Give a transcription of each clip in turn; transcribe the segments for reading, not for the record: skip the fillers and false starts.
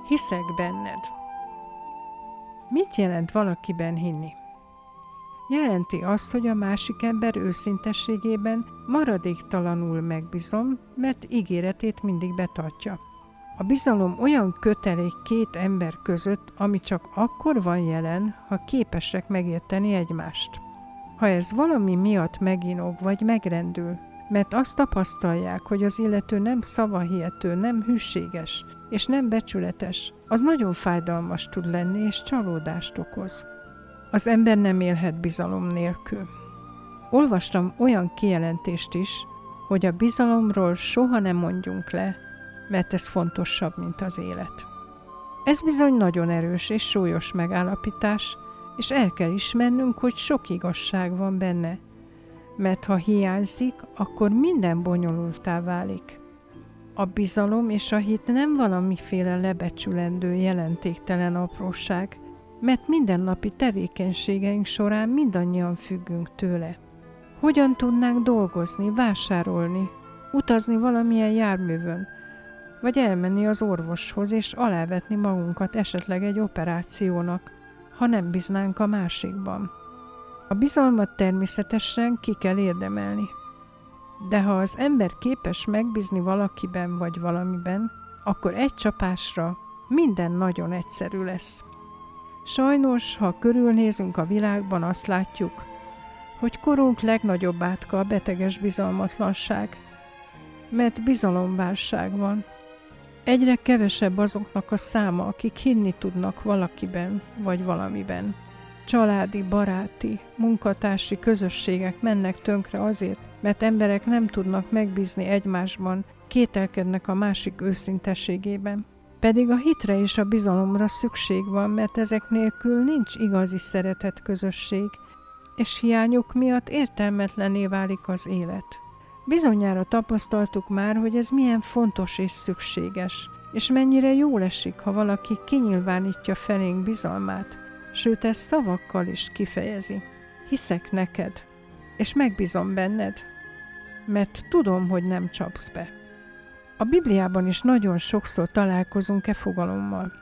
Hiszek benned. Mit jelent valakiben hinni? Jelenti azt, hogy a másik ember őszintességében maradéktalanul megbízom, mert ígéretét mindig betartja. A bizalom olyan kötelék két ember között, ami csak akkor van jelen, ha képesek megérteni egymást. Ha ez valami miatt meginog vagy megrendül, mert azt tapasztalják, hogy az illető nem szavahihető, nem hűséges és nem becsületes, az nagyon fájdalmas tud lenni és csalódást okoz. Az ember nem élhet bizalom nélkül. Olvastam olyan kijelentést is, hogy a bizalomról soha nem mondjunk le, mert ez fontosabb, mint az élet. Ez bizony nagyon erős és súlyos megállapítás, és el kell ismernünk, hogy sok igazság van benne, mert ha hiányzik, akkor minden bonyolultá válik. A bizalom és a hit nem valamiféle lebecsülendő, jelentéktelen apróság, mert mindennapi tevékenységeink során mindannyian függünk tőle. Hogyan tudnánk dolgozni, vásárolni, utazni valamilyen járművön, vagy elmenni az orvoshoz és alávetni magunkat esetleg egy operációnak, ha nem bíznánk a másikban. A bizalmat természetesen ki kell érdemelni. De ha az ember képes megbízni valakiben vagy valamiben, akkor egy csapásra minden nagyon egyszerű lesz. Sajnos, ha körülnézünk a világban, azt látjuk, hogy korunk legnagyobb átka a beteges bizalmatlanság, mert bizalomválság van. Egyre kevesebb azoknak a száma, akik hinni tudnak valakiben vagy valamiben. Családi, baráti, munkatársi közösségek mennek tönkre azért, mert emberek nem tudnak megbízni egymásban, kételkednek a másik őszinteségében. Pedig a hitre és a bizalomra szükség van, mert ezek nélkül nincs igazi szeretet közösség, és hiányuk miatt értelmetlenné válik az élet. Bizonyára tapasztaltuk már, hogy ez milyen fontos és szükséges, és mennyire jól esik, ha valaki kinyilvánítja felénk bizalmát, sőt ezt szavakkal is kifejezi. Hiszek neked, és megbízom benned, mert tudom, hogy nem csapsz be. A Bibliában is nagyon sokszor találkozunk e fogalommal.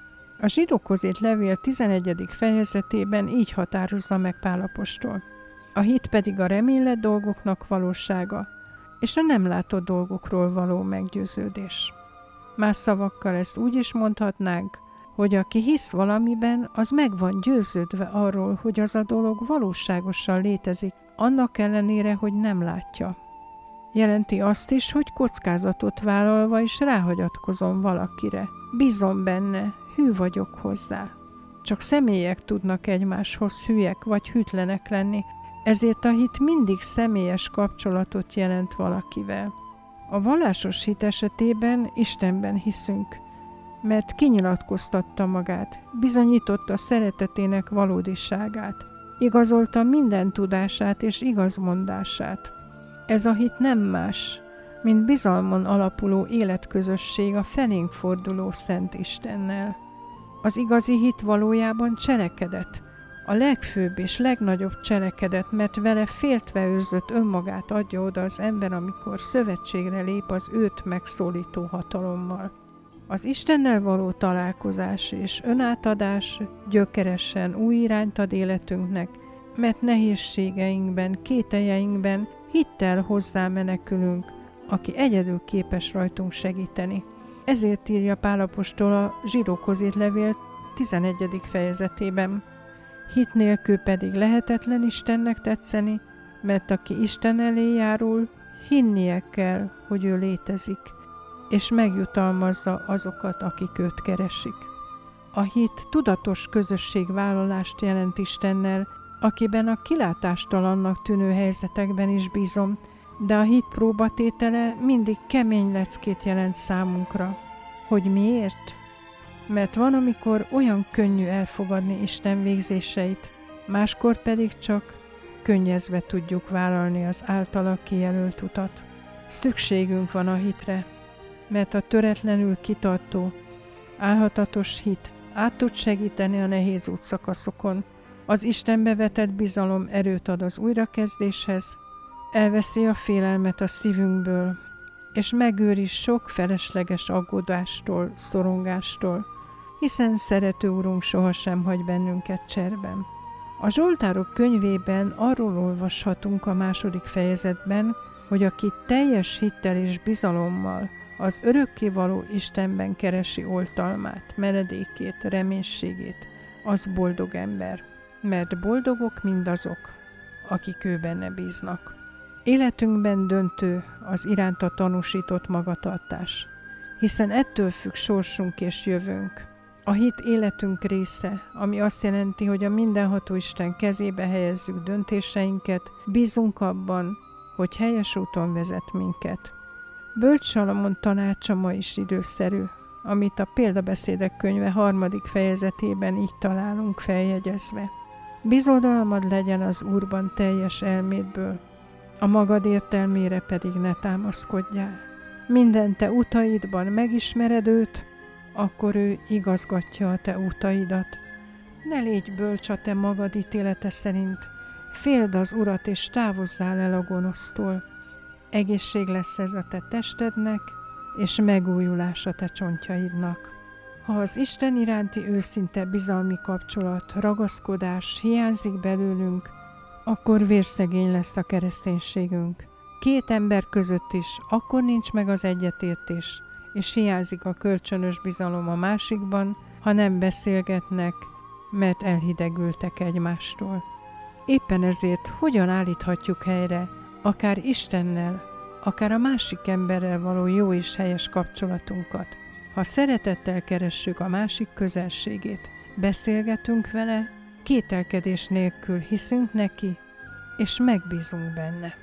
A Zsidókhoz írt levél 11. fejezetében így határozza meg Pál apostol. A hit pedig a reménylett dolgoknak valósága, és a nem látott dolgokról való meggyőződés. Más szavakkal ezt úgy is mondhatnánk, hogy aki hisz valamiben, az meg van győződve arról, hogy az a dolog valóságosan létezik, annak ellenére, hogy nem látja. Jelenti azt is, hogy kockázatot vállalva is ráhagyatkozom valakire. Bízom benne, hű vagyok hozzá. Csak személyek tudnak egymáshoz hülyek vagy hűtlenek lenni, ezért a hit mindig személyes kapcsolatot jelent valakivel. A vallásos hit esetében Istenben hiszünk, mert kinyilatkoztatta magát, bizonyította szeretetének valódiságát, igazolta minden tudását és igazmondását. Ez a hit nem más, mint bizalmon alapuló életközösség a felénk forduló Szent Istennel. Az igazi hit valójában cselekedet, a legfőbb és legnagyobb cselekedet, mert vele féltve őrzött önmagát adja oda az ember, amikor szövetségre lép az őt megszólító hatalommal. Az Istennel való találkozás és önátadás gyökeresen új irányt ad életünknek, mert nehézségeinkben, kételjeinkben hittel hozzá menekülünk, aki egyedül képes rajtunk segíteni. Ezért írja Pál apostol a Zsidókhoz írt levél 11. fejezetében. Hit nélkül pedig lehetetlen Istennek tetszeni, mert aki Isten elé járul, hinnie kell, hogy ő létezik, és megjutalmazza azokat, akik őt keresik. A hit tudatos közösségvállalást jelent Istennel, akiben a kilátástalannak tűnő helyzetekben is bízom, de a hit próbatétele mindig kemény leckét jelent számunkra. Hogy miért? Mert van, amikor olyan könnyű elfogadni Isten végzéseit, máskor pedig csak könnyezve tudjuk vállalni az általa kijelölt utat. Szükségünk van a hitre, mert a töretlenül kitartó, álhatatos hit át tud segíteni a nehéz útszakaszokon. Az Istenbe vetett bizalom erőt ad az újrakezdéshez, elveszi a félelmet a szívünkből, és megőriz sok felesleges aggódástól, szorongástól, hiszen szerető Urunk sohasem hagy bennünket cserben. A Zsoltárok könyvében arról olvashatunk a 2. fejezetben, hogy aki teljes hittel és bizalommal az örökkévaló Istenben keresi oltalmát, menedékét, reménységét, az boldog ember, mert boldogok mindazok, akik ő benne bíznak. Életünkben döntő az iránta tanúsított magatartás, hiszen ettől függ sorsunk és jövőnk. A hit életünk része, ami azt jelenti, hogy a mindenható Isten kezébe helyezzük döntéseinket, bízunk abban, hogy helyes úton vezet minket. Bölcs Salamon tanácsa ma is időszerű, amit a Példabeszédek könyve 3. fejezetében így találunk feljegyezve. Bizodalmad legyen az Úrban teljes elmédből, a magad értelmére pedig ne támaszkodjál. Minden te utaidban megismered őt, akkor ő igazgatja a te utaidat. Ne légy bölcs a te magad ítélete szerint, féld az Urat és távozzál el a gonosztól. Egészség lesz ez a te testednek, és megújulás a te csontjaidnak. Ha az Isten iránti őszinte bizalmi kapcsolat, ragaszkodás hiányzik belőlünk, akkor vérszegény lesz a kereszténységünk. 2 ember között is akkor nincs meg az egyetértés, és hiányzik a kölcsönös bizalom a másikban, ha nem beszélgetnek, mert elhidegültek egymástól. Éppen ezért hogyan állíthatjuk helyre, akár Istennel, akár a másik emberrel való jó és helyes kapcsolatunkat? Ha szeretettel keressük a másik közelségét, beszélgetünk vele, kételkedés nélkül hiszünk neki, és megbízunk benne.